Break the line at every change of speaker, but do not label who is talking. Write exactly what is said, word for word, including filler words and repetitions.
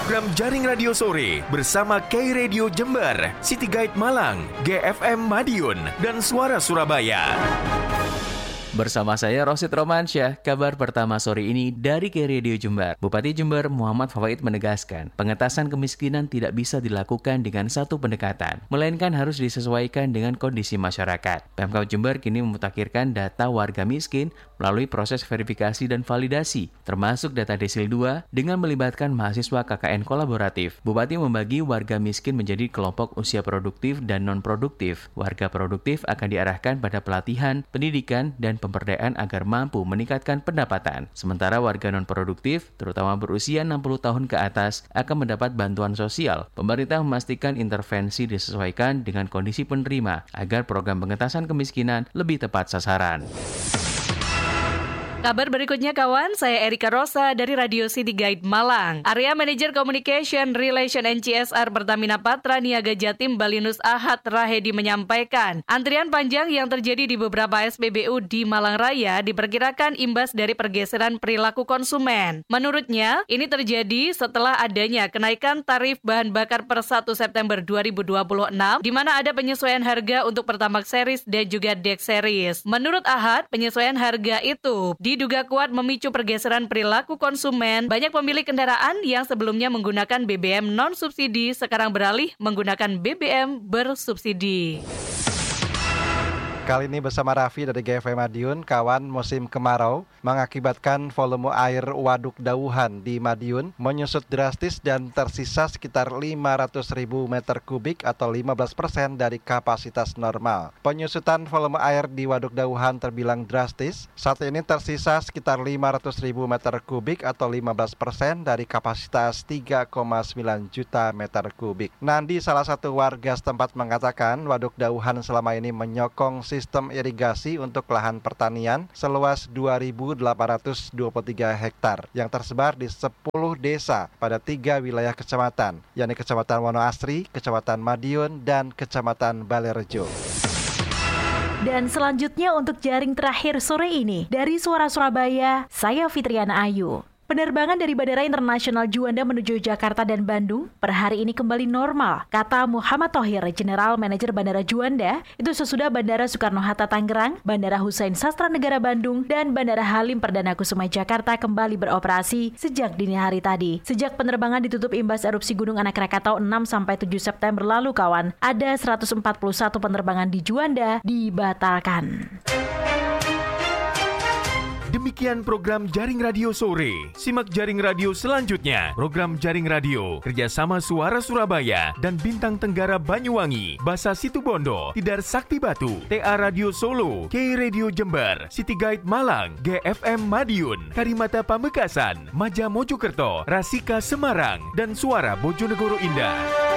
program Jaring Radio Sore bersama K Radio Jember, City Guide Malang, G F M Madiun, dan Suara Surabaya.
Bersama saya Rosid Romansyah, kabar pertama sore ini dari K Radio Jember. Bupati Jember Muhammad Fawaid menegaskan, pengentasan kemiskinan tidak bisa dilakukan dengan satu pendekatan, melainkan harus disesuaikan dengan kondisi masyarakat. Pemkab Jember kini memutakhirkan data warga miskin melalui proses verifikasi dan validasi, termasuk data Desil dua dengan melibatkan mahasiswa K K N kolaboratif. Bupati membagi warga miskin menjadi kelompok usia produktif dan non-produktif. Warga produktif akan diarahkan pada pelatihan, pendidikan, dan pemberdayaan agar mampu meningkatkan pendapatan. Sementara warga non-produktif, terutama berusia enam puluh tahun ke atas, akan mendapat bantuan sosial. Pemerintah memastikan intervensi disesuaikan dengan kondisi penerima agar program pengentasan kemiskinan lebih tepat sasaran.
Kabar berikutnya kawan, saya Erika Rosa dari Radio City Guide Malang. Area Manager Communication Relation and C S R Pertamina Patra Niaga Jatim Balinus Ahad Rahedi menyampaikan, antrian panjang yang terjadi di beberapa S P B U di Malang Raya diperkirakan imbas dari pergeseran perilaku konsumen. Menurutnya, ini terjadi setelah adanya kenaikan tarif bahan bakar per satu September dua ribu dua puluh enam, di mana ada penyesuaian harga untuk Pertamax Series dan juga Dex Series. Menurut Ahad, penyesuaian harga itu diduga kuat memicu pergeseran perilaku konsumen. Banyak pemilik kendaraan yang sebelumnya menggunakan B B M non-subsidi sekarang beralih menggunakan B B M bersubsidi.
Kali ini bersama Raffi dari G F M Madiun, kawan, musim kemarau mengakibatkan volume air Waduk Dauhan di Madiun menyusut drastis dan tersisa sekitar lima ratus ribu meter kubik atau lima belas persen dari kapasitas normal. Penyusutan volume air di Waduk Dauhan terbilang drastis. Saat ini tersisa sekitar lima ratus ribu meter kubik atau lima belas persen dari kapasitas tiga koma sembilan juta meter kubik. Nandi, salah satu warga setempat, mengatakan Waduk Dauhan selama ini menyokong sistem irigasi untuk lahan pertanian seluas dua ribu delapan ratus dua puluh tiga hektar yang tersebar di sepuluh desa pada tiga wilayah kecamatan, yakni Kecamatan Wonoasri, Kecamatan Madiun, dan Kecamatan Balerejo.
Dan selanjutnya untuk jaring terakhir sore ini, dari Suara Surabaya, saya Fitriana Ayu. Penerbangan dari Bandara Internasional Juanda menuju Jakarta dan Bandung per hari ini kembali normal, kata Muhammad Thohir, General Manager Bandara Juanda, itu sesudah Bandara Soekarno-Hatta Tangerang, Bandara Husein Sastra Negara Bandung, dan Bandara Halim Perdana Kusuma Jakarta kembali beroperasi sejak dini hari tadi. Sejak penerbangan ditutup imbas erupsi Gunung Anak Rakatau enam sampai tujuh September lalu, kawan, ada seratus empat puluh satu penerbangan di Juanda dibatalkan.
Demikian program Jaring Radio Sore. Simak Jaring Radio selanjutnya. Program Jaring Radio kerjasama Suara Surabaya dan Bintang Tenggara Banyuwangi, Basa Situbondo, Tidar Sakti Batu, T A Radio Solo, K Radio Jember, City Guide Malang, G F M Madiun, Karimata Pamekasan, Maja Mojokerto, Rasika Semarang, dan Suara Bojonegoro Indah.